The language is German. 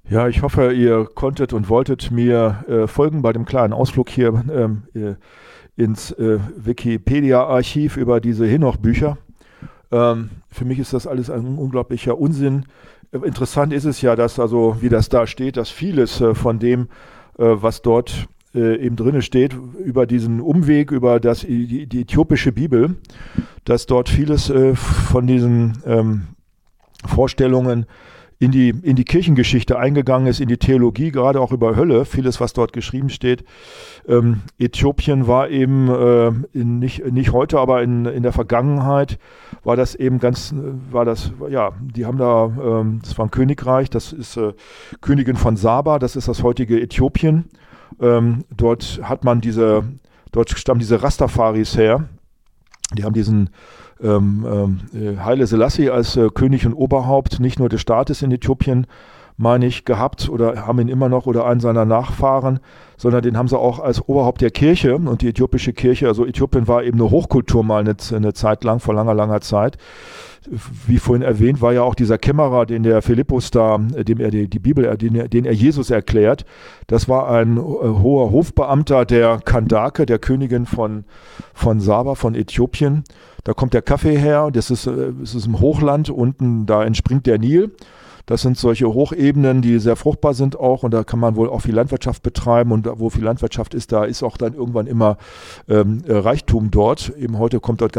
Ja, ich hoffe, ihr konntet und wolltet mir folgen bei dem kleinen Ausflug hier ins Wikipedia-Archiv über diese Henoch-Bücher. Für mich ist das alles ein unglaublicher Unsinn. Interessant ist es ja, dass also, wie das da steht, dass vieles von dem, was dort eben drinne steht, über diesen Umweg, über die äthiopische Bibel, dass dort vieles von diesen Vorstellungen in die Kirchengeschichte eingegangen ist, in die Theologie, gerade auch über Hölle, vieles, was dort geschrieben steht. Äthiopien war eben nicht heute, aber in der Vergangenheit war das eben die haben da, das war ein Königreich, das ist Königin von Saba, das ist das heutige Äthiopien. Dort stammen diese Rastafaris her, die haben diesen Haile Selassie als König und Oberhaupt nicht nur des Staates in Äthiopien, meine ich, gehabt oder haben ihn immer noch oder einen seiner Nachfahren, sondern den haben sie auch als Oberhaupt der Kirche und die äthiopische Kirche, also Äthiopien war eben eine Hochkultur mal eine Zeit lang, vor langer, langer Zeit. Wie vorhin erwähnt, war ja auch dieser Kämmerer, den der Philippus da, dem er die Bibel, den er Jesus erklärt. Das war ein hoher Hofbeamter der Kandake, der Königin von Saba, von Äthiopien. Da kommt der Kaffee her, es ist im Hochland, unten, da entspringt der Nil. Das sind solche Hochebenen, die sehr fruchtbar sind auch und da kann man wohl auch viel Landwirtschaft betreiben und wo viel Landwirtschaft ist, da ist auch dann irgendwann immer Reichtum dort. Eben heute kommt dort